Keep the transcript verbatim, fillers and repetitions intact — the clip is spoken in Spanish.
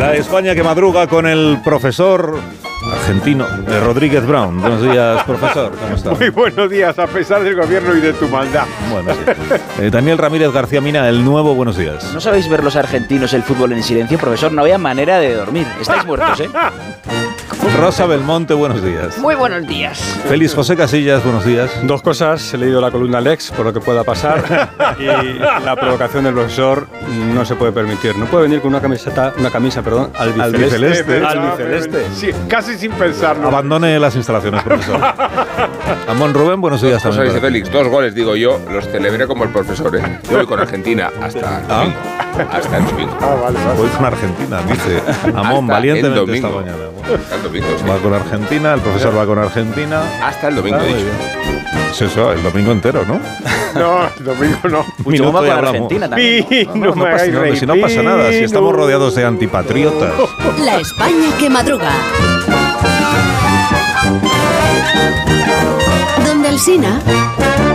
La España que madruga con el profesor argentino eh, Rodríguez Brown. Buenos días, profesor. ¿Cómo está? Muy buenos días, a pesar del gobierno y de tu maldad. Bueno, sí. Eh, Daniel Ramírez García Mina, el nuevo, buenos días. ¿No sabéis ver los argentinos el fútbol en silencio, profesor? No había manera de dormir. Estáis muertos, ¿eh? Rosa Belmonte, buenos días. Muy buenos días. Félix José Casillas, buenos días. Dos cosas, he leído la columna Lex por lo que pueda pasar y la provocación del profesor no se puede permitir. No puede venir con una camiseta, una camisa, perdón, albiceleste. Albiceleste. Sí, casi sin pensarlo. Abandone las instalaciones, profesor. Amón Rubén, buenos días. Dos cosas, dice Félix, dos goles, digo yo, los celebré como el profesor, ¿eh? Yo voy con Argentina hasta el domingo. Hasta el domingo. Ah, vale, vale. Voy con Argentina, dice Amón, Hasta valientemente el esta domingo. mañana. Hasta el domingo, sí. Va con Argentina, el profesor va con Argentina. Hasta el domingo, Ah, he muy dicho. bien. Es eso, el domingo entero, ¿no? No, el domingo no. Un minuto Chuma y con hablamos. Argentina también. Pi, No, no, no, no me pasa hagáis nada, reír. si no pasa nada, si estamos rodeados de antipatriotas. La España que madruga. Donde Alsina.